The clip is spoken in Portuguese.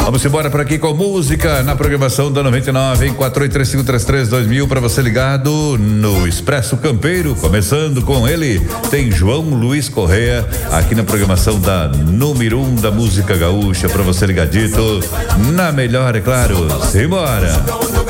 Vamos embora por aqui com música na programação da 99 em 4835332000 para você ligado no Expresso Campeiro, começando com ele, tem João Luiz Correia aqui na programação da número 1 da música gaúcha para você ligadito na melhor, é claro. Simbora.